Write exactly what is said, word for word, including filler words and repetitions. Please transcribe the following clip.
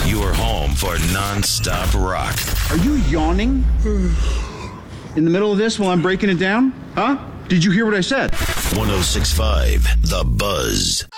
Your home for non-stop rock. Are you yawning in the middle of this while I'm breaking it down? Huh? Did you hear what I said? one oh six point five The Buzz.